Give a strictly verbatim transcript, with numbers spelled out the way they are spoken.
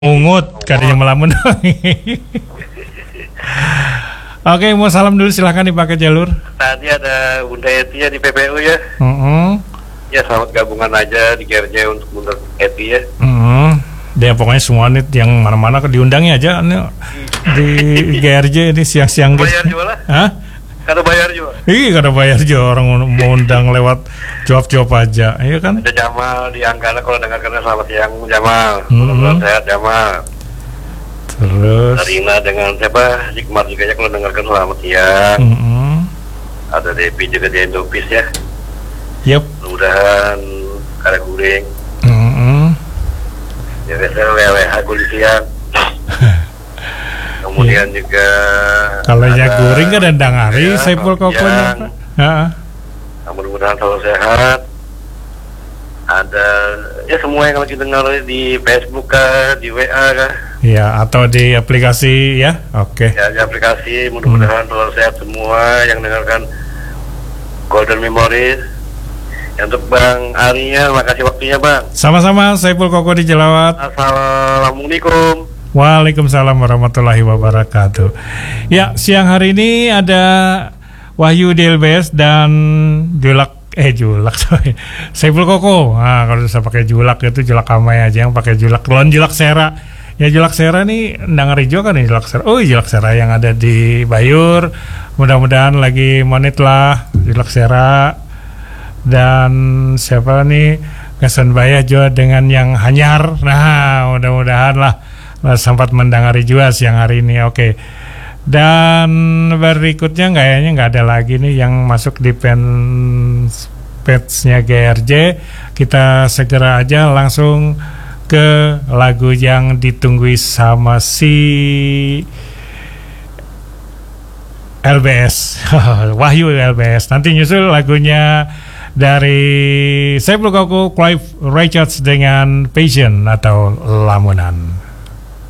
Ungut katanya melamun. Oke, mau salam dulu, silahkan dipakai jalur. Tadi ada Bunda Eti ya di P P U ya. Uh-uh. Ya selamat gabungan aja di G R J untuk Bunda Eti ya. Uh-uh. Dia pokoknya semua nih yang mana-mana diundangnya aja nih, di G R J ini siang-siang guys. Bayar juga lah. Hah? Kada bayar juga. Iya, kada bayar juga, orang mau undang lewat jawab-jawab aja, iya kan? Ada Jamal di Anggana, kalau dengarkan selamat siang Jamal. Hmm. Mudah-mudahan sehat Jamal. Terus Darina dengan siapa? Jikmar juga ya kalau dengarkan selamat siang. uh-uh. Ada Devi juga di Endopis ya. Yep. Mudah-mudahan kada guring. Uh-uh. Ya biasa W W H kulit siang. Kemudian yeah. juga kalau ada guring kan dendang hari ya, Saiful Kokonya. Heeh. Mudah-mudahan selalu sehat. Ada ya semua yang lagi dengar di Facebook kah, di W A kah? Ya, atau di aplikasi ya. Oke. Okay. Ya, di aplikasi, mudah-mudahan hmm. selalu sehat semua yang dengarkan Golden Memories. Untuk Bang Arinya, makasih waktunya Bang. Sama-sama, Saiful Koko di Jelawat. Assalamualaikum. Waalaikumsalam warahmatullahi wabarakatuh. Ya, siang hari ini ada Wahyu di L B S dan Julak eh Julak sorry. Saiful Koko. Nah, kalau saya pakai Julak itu Julak Kamai aja, yang pakai Julak Lon Julak Sera. Ya Julak Sera nih ndang Rijo kan nih Julak Sera. Oh, Julak Sera yang ada di Bayur. Mudah-mudahan lagi monit lah Julak Sera. Dan siapa nih Kesan Bayah juga dengan yang Hanyar. Nah, mudah-mudahan lah sempat mendengari juga siang hari ini. Oke. Dan berikutnya kayaknya nggak ada lagi nih yang masuk di fans page-nya G R J. Kita segera aja langsung ke lagu yang ditunggu sama si L B S. Wahyu L B S. Nanti nyusul lagunya dari Saiful Koko, Clive Richards dengan Passion atau Lamunan.